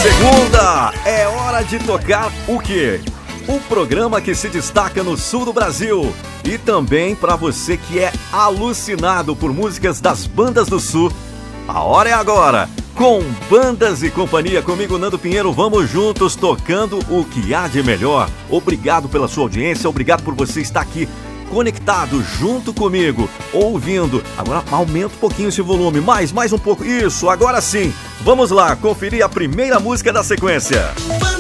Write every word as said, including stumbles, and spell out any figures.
Segunda, é hora de tocar o quê? O programa que se destaca no sul do Brasil. E também para você que é alucinado por músicas das bandas do sul. A hora é agora. Com Bandas e Companhia, comigo Nando Pinheiro, vamos juntos tocando o que há de melhor. Obrigado pela sua audiência, obrigado por você estar aqui conectado junto comigo, ouvindo. Agora aumenta um pouquinho esse volume, mais, mais um pouco. Isso, agora sim. Vamos lá, conferir a primeira música da sequência.